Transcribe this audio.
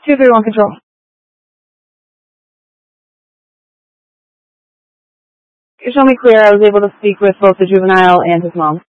231 control. You show me clear. I was able to speak with both the juvenile and his mom.